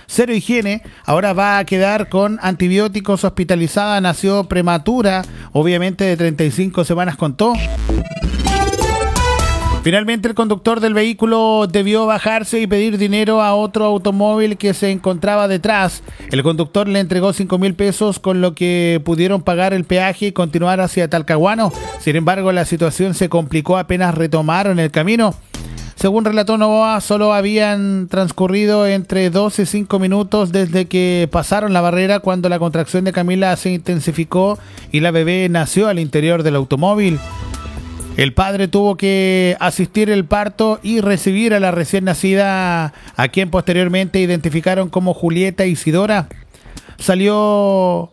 cero higiene, ahora va a quedar con antibióticos, hospitalizada, nació prematura, obviamente de 35 semanas contó. Finalmente el conductor del vehículo debió bajarse y pedir dinero a otro automóvil que se encontraba detrás. El conductor le entregó 5.000 pesos, con lo que pudieron pagar el peaje y continuar hacia Talcahuano. Sin embargo, la situación se complicó apenas retomaron el camino. Según relató Novoa, solo habían transcurrido entre 2 y 5 minutos desde que pasaron la barrera cuando la contracción de Camila se intensificó y la bebé nació al interior del automóvil. El padre tuvo que asistir el parto y recibir a la recién nacida, a quien posteriormente identificaron como Julieta Isidora. Salió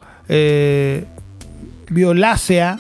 violácea.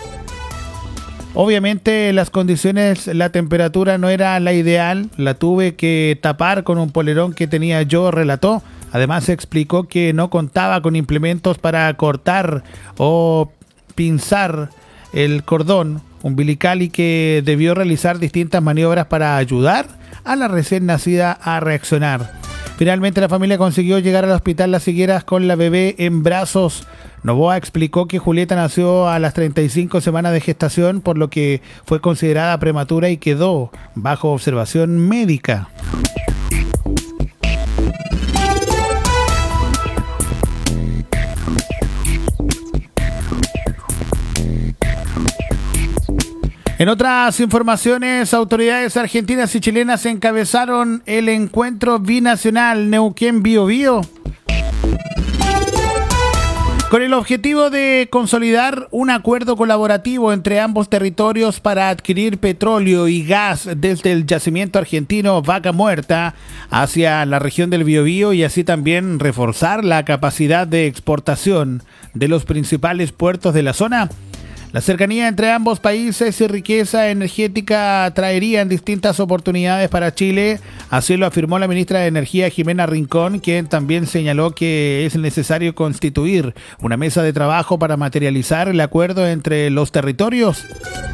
Obviamente las condiciones, la temperatura no era la ideal, la tuve que tapar con un polerón que tenía yo, relató. Además explicó que no contaba con implementos para cortar o pinzar el cordón umbilical y que debió realizar distintas maniobras para ayudar a la recién nacida a reaccionar. Finalmente la familia consiguió llegar al hospital Las Higueras con la bebé en brazos. Novoa explicó que Julieta nació a las 35 semanas de gestación, por lo que fue considerada prematura y quedó bajo observación médica. En otras informaciones, autoridades argentinas y chilenas encabezaron el encuentro binacional Neuquén-Biobío con el objetivo de consolidar un acuerdo colaborativo entre ambos territorios para adquirir petróleo y gas desde el yacimiento argentino Vaca Muerta hacia la región del Biobío y así también reforzar la capacidad de exportación de los principales puertos de la zona. La cercanía entre ambos países y riqueza energética traerían distintas oportunidades para Chile, así lo afirmó la ministra de Energía Jimena Rincón, quien también señaló que es necesario constituir una mesa de trabajo para materializar el acuerdo entre los territorios.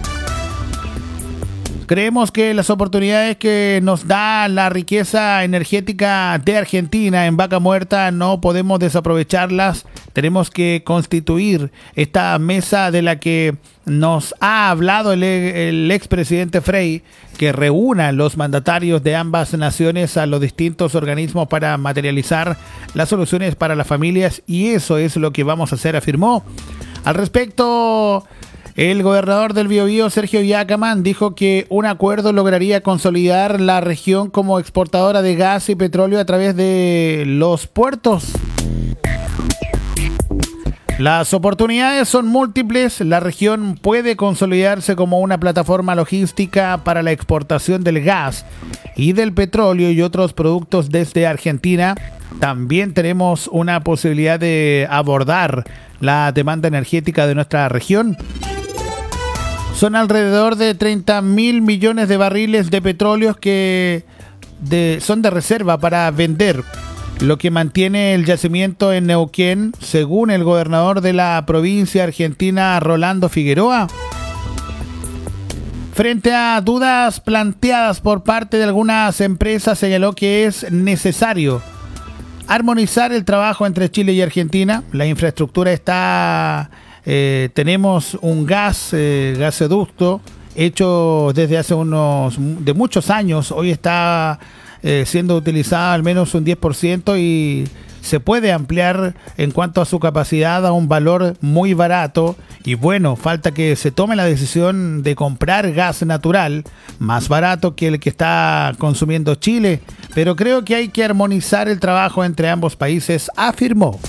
Creemos que las oportunidades que nos da la riqueza energética de Argentina en Vaca Muerta no podemos desaprovecharlas. Tenemos que constituir esta mesa de la que nos ha hablado el expresidente Frei, que reúna los mandatarios de ambas naciones a los distintos organismos para materializar las soluciones para las familias, y eso es lo que vamos a hacer, afirmó. Al respecto, el gobernador del Biobío, Sergio Yacamán, dijo que un acuerdo lograría consolidar la región como exportadora de gas y petróleo a través de los puertos. Las oportunidades son múltiples. La región puede consolidarse como una plataforma logística para la exportación del gas y del petróleo y otros productos desde Argentina. También tenemos una posibilidad de abordar la demanda energética de nuestra región. Son alrededor de 30.000 millones de barriles de petróleo que son de reserva para vender, lo que mantiene el yacimiento en Neuquén, según el gobernador de la provincia argentina, Rolando Figueroa. Frente a dudas planteadas por parte de algunas empresas, señaló que es necesario armonizar el trabajo entre Chile y Argentina. La infraestructura está... tenemos un gasoducto hecho desde hace de muchos años. Hoy está siendo utilizada al menos un 10% y se puede ampliar en cuanto a su capacidad a un valor muy barato. Y bueno, falta que se tome la decisión de comprar gas natural más barato que el que está consumiendo Chile, pero creo que hay que armonizar el trabajo entre ambos países, afirmó.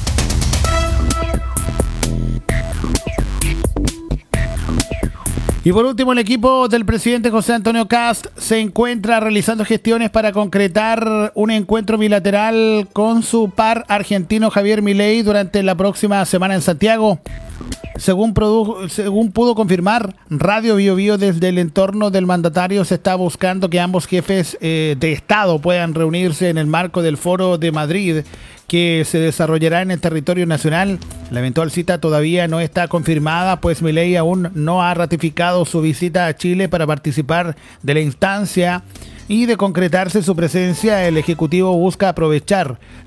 Y por último, el equipo del presidente José Antonio Kast se encuentra realizando gestiones para concretar un encuentro bilateral con su par argentino Javier Milei durante la próxima semana en Santiago. Según pudo confirmar Radio Biobío, desde el entorno del mandatario se está buscando que ambos jefes de Estado puedan reunirse en el marco del Foro de Madrid, que se desarrollará en el territorio nacional. La eventual cita todavía no está confirmada, pues Milei aún no ha ratificado su visita a Chile para participar de la instancia, y de concretarse su presencia, el Ejecutivo busca aprovechar